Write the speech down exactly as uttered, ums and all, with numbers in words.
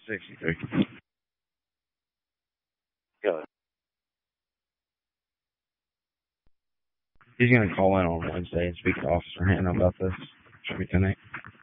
sixty-three. Go. He's going to call in on Wednesday and speak to Officer Hannah about this. Should be tonight.